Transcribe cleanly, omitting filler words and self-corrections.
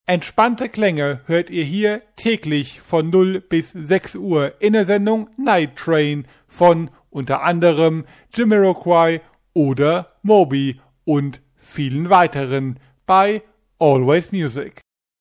Entspannte Klänge hört ihr hier täglich von 0 bis 6 Uhr in der Sendung Night Train von unter anderem Jamiroquai oder Moby und vielen weiteren bei Always Music.